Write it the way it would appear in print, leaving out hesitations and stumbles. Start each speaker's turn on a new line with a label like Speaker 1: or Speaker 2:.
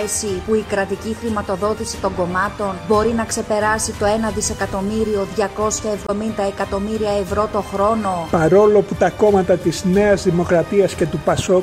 Speaker 1: θέση που η κρατική χρηματοδότηση των κομμάτων μπορεί να ξεπεράσει το 1.270.000.000 ευρώ το χρόνο.
Speaker 2: Παρόλο που τα κόμματα της Νέας Δημοκρατίας και του Πασόκ